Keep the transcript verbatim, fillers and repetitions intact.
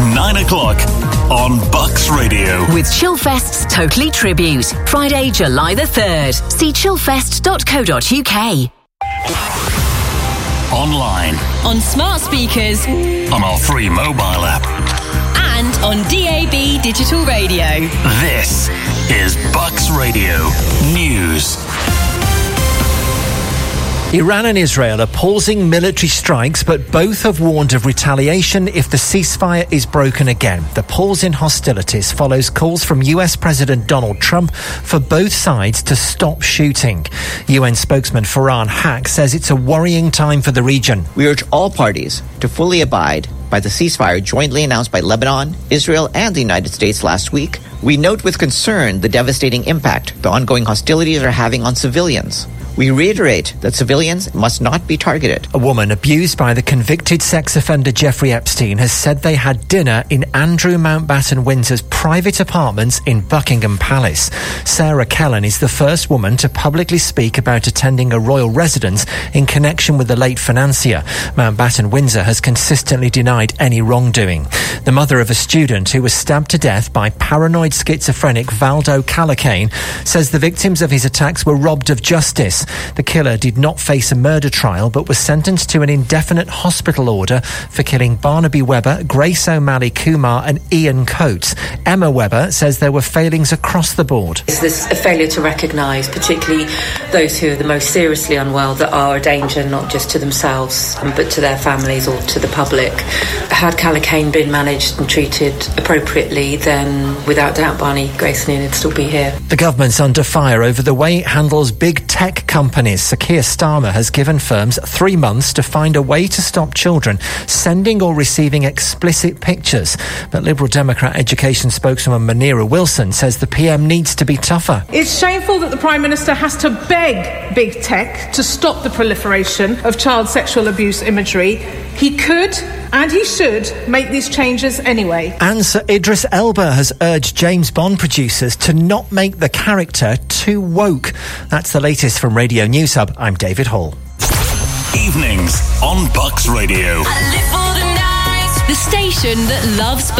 nine o'clock on Bucks Radio. With Chillfest's Totally Tribute. Friday, July the third. See chillfest dot co dot uk. Online. On smart speakers. On our free mobile app. And on D A B digital radio. This is Bucks Radio News. Iran and Israel are pausing military strikes, but both have warned of retaliation if the ceasefire is broken again. The pause in hostilities follows calls from U S President Donald Trump for both sides to stop shooting. U N spokesman Farhan Haq says it's a worrying time for the region. We urge all parties to fully abide by the ceasefire jointly announced by Lebanon, Israel, and the United States last week. We note with concern the devastating impact the ongoing hostilities are having on civilians. We reiterate that civilians must not be targeted. A woman abused by the convicted sex offender Jeffrey Epstein has said they had dinner in Andrew Mountbatten Windsor's private apartments in Buckingham Palace. Sarah Kellen is the first woman to publicly speak about attending a royal residence in connection with the late financier. Mountbatten Windsor has consistently denied any wrongdoing. The mother of a student who was stabbed to death by paranoid schizophrenic Valdo Calacane says the victims of his attacks were robbed of justice. The killer did not face a murder trial but was sentenced to an indefinite hospital order for killing Barnaby Webber, Grace O'Malley Kumar and Ian Coates. Emma Webber says there were failings across the board. There's a failure to recognise, particularly those who are the most seriously unwell, that are a danger not just to themselves but to their families or to the public. Had Calacane been managed and treated appropriately, then without doubt Barney, Grace and Ian would still be here. The government's under fire over the way it handles big tech companies. Sir Keir Starmer has given firms three months to find a way to stop children sending or receiving explicit pictures. But Liberal Democrat education spokeswoman Munira Wilson says the P M needs to be tougher. It's shameful that the Prime Minister has to beg big tech to stop the proliferation of child sexual abuse imagery. He could and he should make these changes anyway. And Sir Idris Elba has urged James Bond producers to not make the character too woke. That's the latest from Radio News Hub. I'm David Hall. Evenings on Bucks Radio. The station that loves